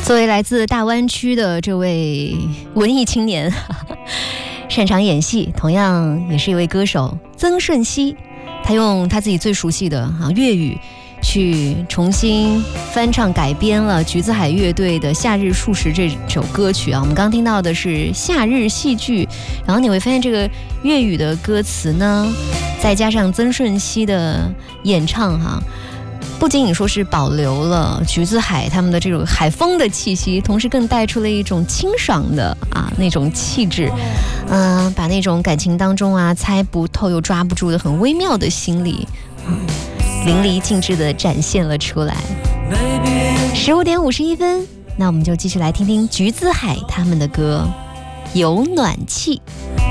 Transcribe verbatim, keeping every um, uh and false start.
作为来自大湾区的这位文艺青年，擅长演戏，同样也是一位歌手曾舜晞，他用他自己最熟悉的啊粤语去重新翻唱改编了橘子海乐队的《夏日数十》这首歌曲啊。我们刚听到的是夏日戏剧，然后你会发现这个粤语的歌词呢，再加上曾舜晞的演唱哈、啊，不仅仅说是保留了橘子海他们的这种海风的气息，同时更带出了一种清爽的啊那种气质，嗯、呃，把那种感情当中啊猜不透又抓不住的很微妙的心理，嗯，淋漓尽致地展现了出来。十五点五十一分，那我们就继续来听听橘子海他们的歌《有暖气》。